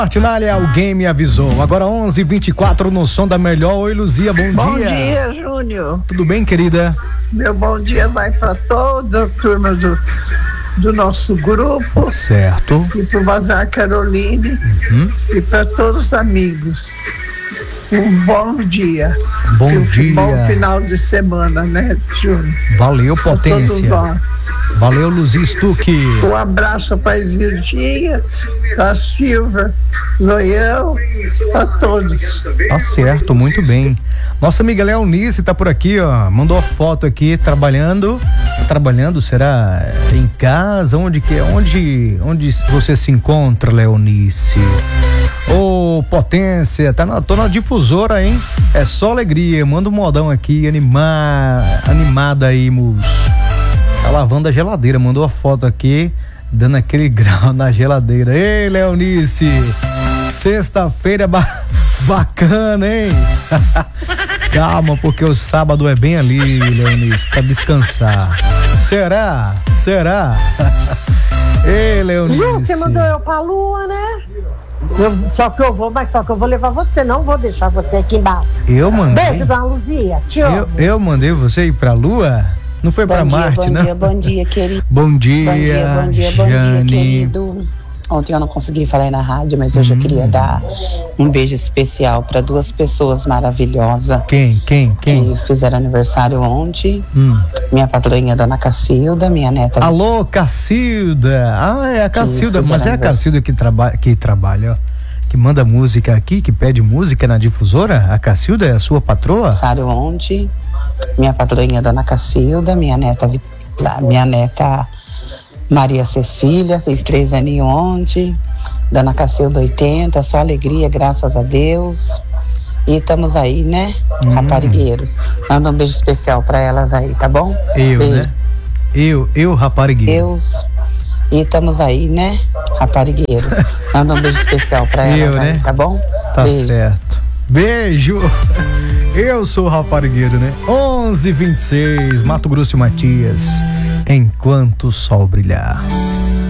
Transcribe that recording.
Martinalha, alguém me avisou. Agora 11h24 no som da melhor. Oi, Luzia, bom dia. Bom dia, Júnior. Tudo bem, querida? Meu bom dia vai para toda a turma do nosso grupo. Certo. E para o Bazar Caroline. E para todos os amigos. Um bom dia. Bom dia. Um bom final de semana, né, Júnior? Valeu, Potência. Todos nós. Valeu, Luzia Stuck. Um abraço para a Isildinha, a Silva, Zoião, a todos. Tá certo, muito bem. Nossa amiga Leonice tá por aqui, ó. Mandou a foto aqui, trabalhando. Trabalhando, será em casa? Onde você se encontra, Leonice? Ô, Potência, tô na difusora, hein? É só alegria. Manda um modão aqui, animada aí, moço. Tá lavando a geladeira, mandou a foto aqui, dando aquele grau na geladeira. Ei, Leonice, sexta-feira bacana, hein? Calma, porque o sábado é bem ali, Leonice, pra descansar. Será? Ei, Leonice. Ju, você mandou eu pra lua, né? Só que eu vou levar você, não vou deixar você aqui embaixo. Eu mandei? Beijo, dona Luzia, te amo. Eu mandei você ir pra lua? Não foi pra Marte, né? Bom dia, querido. Bom dia, Jane. Querido. Ontem eu não consegui falar na rádio, mas hoje eu queria dar um beijo especial para duas pessoas maravilhosas. Quem? Que fizeram aniversário ontem. Minha patroinha, dona Cacilda, minha neta. Alô, Cacilda. Ah, é a Cacilda, mas é a Cacilda que trabalha, ó. Que manda música aqui, que pede música na difusora? A Cacilda é a sua patroa? Aniversário ontem. Minha patroinha, dona Cacilda, minha neta Maria Cecília, fez 3 aninhos ontem. Dona Cacilda, 80, só alegria, graças a Deus. E estamos aí, né? Raparigueiro. Manda um beijo especial pra elas aí, tá bom? Beijo. Né? Eu, raparigueiro. Deus. E estamos aí, né? Raparigueiro. Manda um beijo especial pra elas aí, né? tá bom? Tá certo. Beijo. Eu sou o raparigueiro, né? 11h26, Mato Grosso e Matias. Enquanto o sol brilhar.